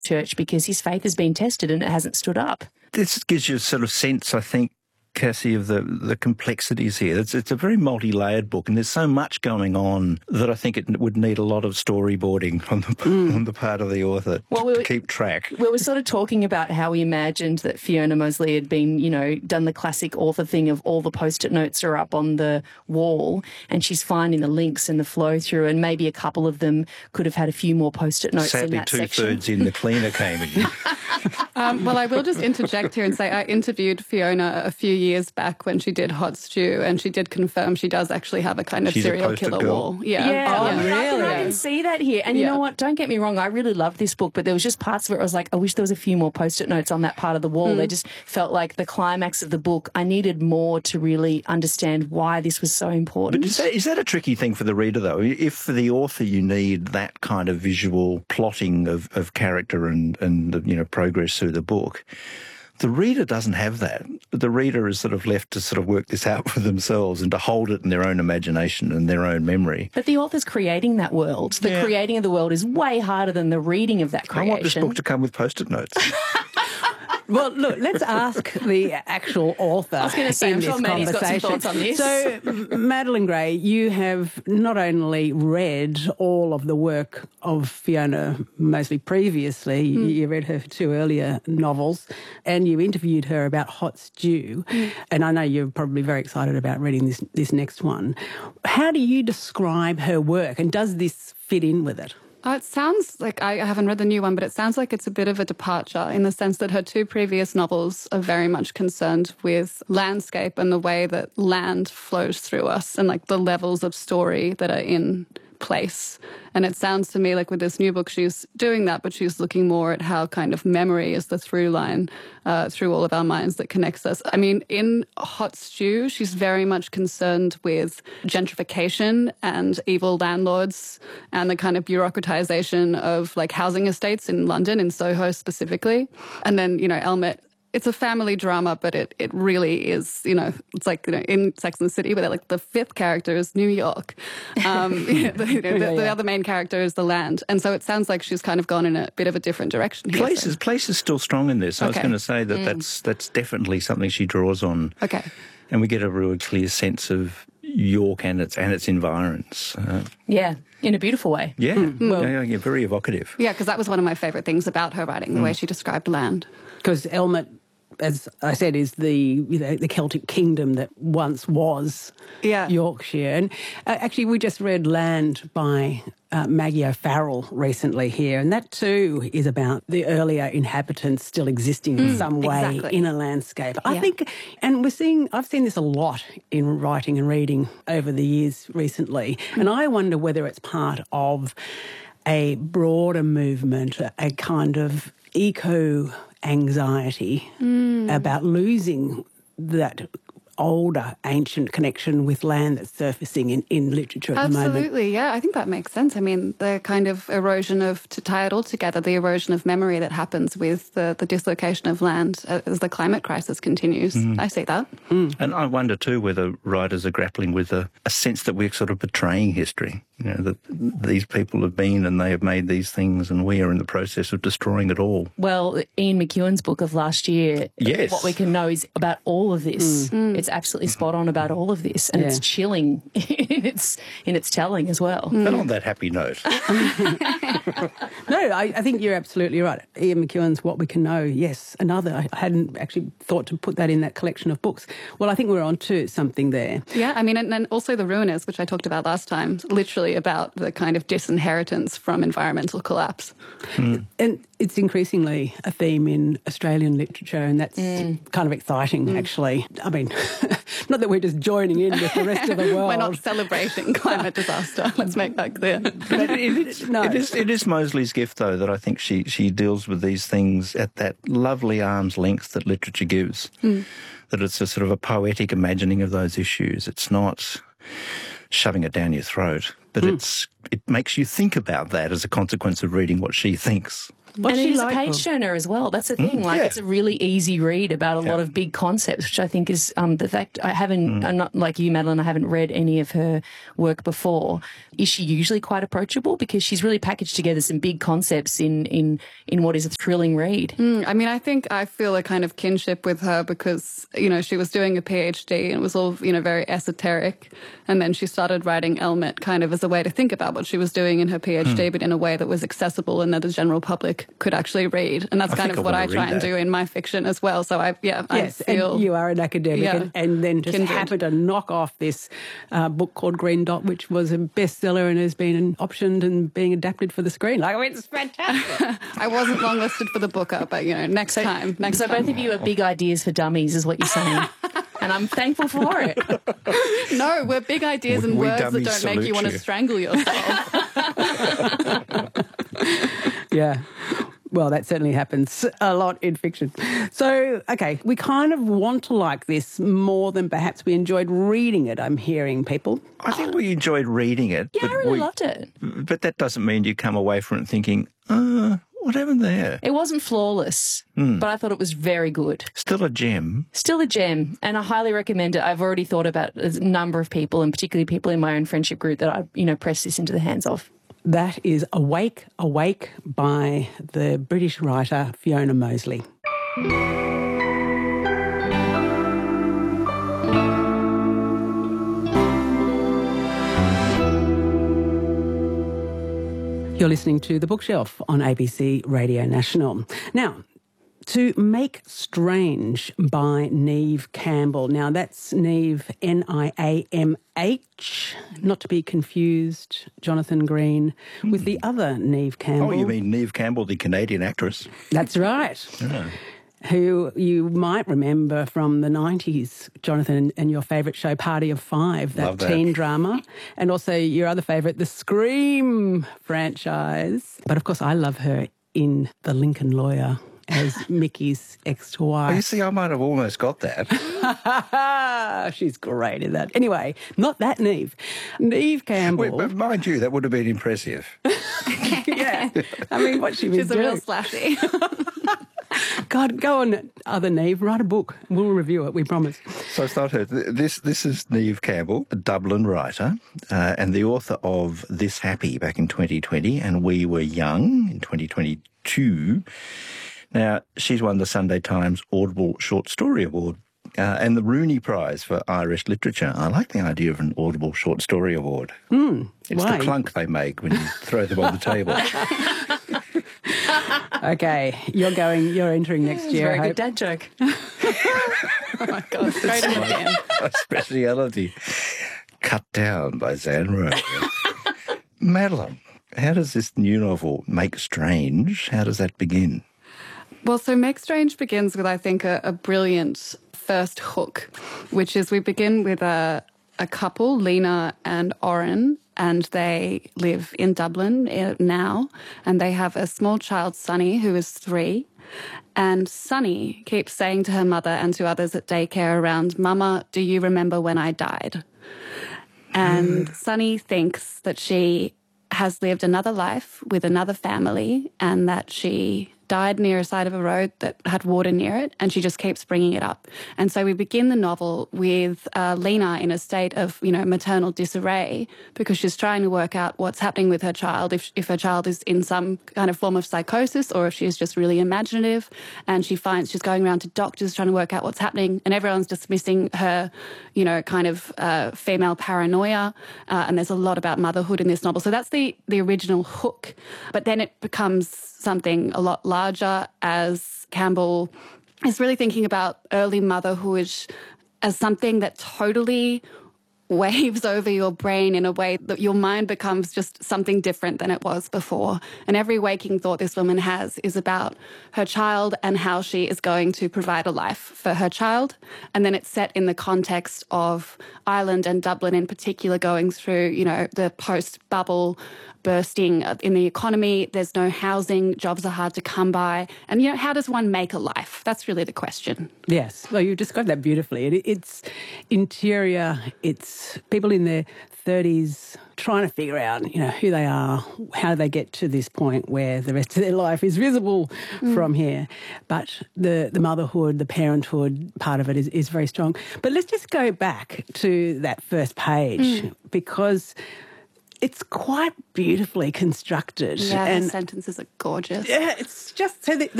church because his faith has been tested and it hasn't stood up. This gives you a sort of sense, I think, Cassie, of the complexities here. It's a very multi-layered book, and there's so much going on that I think it would need a lot of storyboarding on the part of the author to keep track. We were sort of talking about how we imagined that Fiona Mosley had been, done the classic author thing of all the Post-it notes are up on the wall and she's finding the links and the flow through, and maybe a couple of them could have had a few more Post-it notes in that section. Sadly, 2/3 in the cleaner came in. Well, I will just interject here and say I interviewed Fiona a few years back when she did Hot Stew, and she did confirm she does actually have a kind of serial killer wall. Yeah. Really? I can see that here. And you know what? Don't get me wrong. I really loved this book, but there was just parts of it where I was like, I wish there was a few more Post-it notes on that part of the wall. They just felt like the climax of the book. I needed more to really understand why this was so important. But is that a tricky thing for the reader, though? If for the author you need that kind of visual plotting of character and the, progress through the book, the reader doesn't have that. The reader is sort of left to sort of work this out for themselves and to hold it in their own imagination and their own memory. But the author's creating that world. The creating of the world is way harder than the reading of that creation. I want this book to come with Post-it notes. Well, look, let's ask the actual author. I was going to say, I'm sure Maddie's got some thoughts on this. So, Madeline Gray, you have not only read all of the work of Fiona Mosley previously, you read her 2 earlier novels, and you interviewed her about Hot Stew, and I know you're probably very excited about reading this next one. How do you describe her work, and does this fit in with it? It sounds like, I haven't read the new one, but it sounds like it's a bit of a departure in the sense that her 2 previous novels are very much concerned with landscape and the way that land flows through us and like the levels of story that are in place. And it sounds to me like with this new book, she's doing that, but she's looking more at how kind of memory is the through line through all of our minds that connects us. I mean, in Hot Stew, she's very much concerned with gentrification and evil landlords and the kind of bureaucratization of like housing estates in London, in Soho specifically. And then, Elmet, it's a family drama, but it really is, it's like, in Sex and the City, but like the 5th character is New York. The other main character is the land. And so it sounds like she's kind of gone in a bit of a different direction here. Place is still strong in this. I was going to say that that's definitely something she draws on. Okay. And we get a real clear sense of York and its environs. In a beautiful way. Yeah, very evocative. Yeah, because that was one of my favourite things about her writing, the way she described land. Because Elmet, as I said, is the Celtic kingdom that once was Yorkshire. And actually, we just read Land by Maggie O'Farrell recently here, and that too is about the earlier inhabitants still existing in some way in a landscape. I think, and I've seen this a lot in writing and reading over the years recently, and I wonder whether it's part of a broader movement, a kind of eco-anxiety about losing that older, ancient connection with land that's surfacing in literature at the moment. Absolutely, yeah. I think that makes sense. I mean, the kind of erosion of, to tie it all together, the erosion of memory that happens with the dislocation of land as the climate crisis continues. I see that. And I wonder too whether writers are grappling with a sense that we're sort of betraying history. That these people have been and they have made these things and we are in the process of destroying it all. Well, Ian McEwan's book of last year, what we can know is about all of this. It's absolutely spot on about all of this, and it's chilling in its telling as well. And on that happy note. No, I think you're absolutely right. Ian McEwan's What We Can Know, yes, another. I hadn't actually thought to put that in that collection of books. Well, I think we're on to something there. Yeah, I mean, and also The Ruiners, which I talked about last time, literally about the kind of disinheritance from environmental collapse. And it's increasingly a theme in Australian literature, and that's kind of exciting, actually. I mean, not that we're just joining in with the rest of the world. We're not celebrating climate disaster. Let's make that clear. But it is Mosley's gift, though, that I think she deals with these things at that lovely arm's length that literature gives. That it's a sort of a poetic imagining of those issues. It's not shoving it down your throat, but it's it makes you think about that as a consequence of reading what she thinks. And it is a page turner as well. That's the thing. It's a really easy read about a lot of big concepts, which I think is the fact. I'm not like you, Madeline. I haven't read any of her work before. Is she usually quite approachable? Because she's really packaged together some big concepts in what is a thrilling read. I mean, I think I feel a kind of kinship with her because, she was doing a PhD and it was all, very esoteric. And then she started writing Elmet kind of as a way to think about what she was doing in her PhD, but in a way that was accessible and that the general public could actually read. And that's kind of what I try and do in my fiction as well. So I feel... And you are an academic and then just happened to knock off this book called Green Dot, which was a bestseller and has been optioned and being adapted for the screen. It's fantastic. I wasn't longlisted for the Booker, but, next time. So both of you are big ideas for dummies is what you're saying. And I'm thankful for it. No, we're big ideas and words that don't make you want to strangle yourself. Yeah. Well, that certainly happens a lot in fiction. So, okay, we kind of want to like this more than perhaps we enjoyed reading it, I'm hearing people. I think we enjoyed reading it. Yeah, I really loved it. But that doesn't mean you come away from it thinking, what happened there? It wasn't flawless, but I thought it was very good. Still a gem. Still a gem, and I highly recommend it. I've already thought about a number of people, and particularly people in my own friendship group, that I, press this into the hands of. That is Awake, Awake by the British writer Fiona Mosley. You're listening to The Bookshelf on ABC Radio National. Now, To Make Strange by Neve Campbell. Now, that's Neve, Niamh, not to be confused, Jonathan Green, with the other Neve Campbell. Oh, you mean Neve Campbell, the Canadian actress? That's right. Yeah. Who you might remember from the 90s, Jonathan, and your favourite show, Party of Five, that teen drama, and also your other favourite, the Scream franchise. But, of course, I love her in The Lincoln Lawyer as Mickey's ex-wife. Oh, you see, I might have almost got that. She's great in that. Anyway, not that Neve. Neve Campbell. But mind you, that would have been impressive. Yeah. I mean, what she was doing. She's a real slashy. God, go on, other Neve, write a book. We'll review it, we promise. So I started. This is Neve Campbell, a Dublin writer, and the author of This Happy back in 2020, and We Were Young in 2022. Now, she's won the Sunday Times Audible Short Story Award and the Rooney Prize for Irish Literature. I like the idea of an Audible Short Story Award. It's why? The clunk they make when you throw them on the table. Okay, you're entering next year. Very good dad joke. Oh my God, straight in the bin. My speciality. Cut Down by Zanro. Madeline, how does this new novel, Make Strange, how does that begin? Well, so Make Strange begins with, I think, a brilliant first hook, which is we begin with a couple, Lena and Oren, and they live in Dublin now, and they have a small child, Sunny, who is 3. And Sunny keeps saying to her mother and to others at daycare around, "Mama, do you remember when I died?" And Sunny thinks that she has lived another life with another family and that she died near a side of a road that had water near it, and she just keeps bringing it up. And so we begin the novel with Lena in a state of, maternal disarray because she's trying to work out what's happening with her child, if her child is in some kind of form of psychosis or if she's just really imaginative. And she finds she's going around to doctors trying to work out what's happening, and everyone's dismissing her, female paranoia. And there's a lot about motherhood in this novel. So that's the original hook. But then it becomes something a lot larger as Campbell is really thinking about early motherhood as something that totally waves over your brain in a way that your mind becomes just something different than it was before. And every waking thought this woman has is about her child and how she is going to provide a life for her child. And then it's set in the context of Ireland and Dublin in particular going through, the post-bubble bursting in the economy. There's no housing. Jobs are hard to come by. And, how does one make a life? That's really the question. Yes. Well, you described that beautifully. It's interior. It's people in their 30s trying to figure out, who they are, how they get to this point where the rest of their life is visible from here. But the motherhood, the parenthood part of it is very strong. But let's just go back to that first page because it's quite beautifully constructed. Yeah, the sentences are gorgeous. Yeah, it's just so the